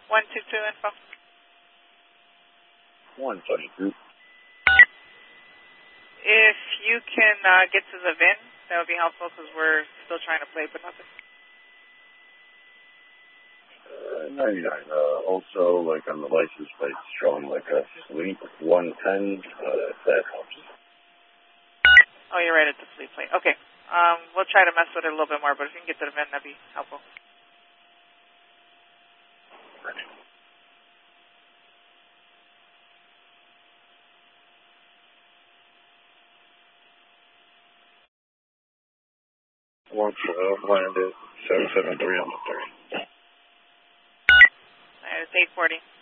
122 info. 122. If you can get to the VIN, that would be helpful because we're still trying to play, but nothing. 99. Also, like on the license plate, showing like a Sleep 110. If that helps. Oh, you're right, it's a Sleep plate. Okay. We'll try to mess with it a little bit more, but if you can get to the VIN, that'd be helpful. Ready. Landed 773 on the 30. It's 840.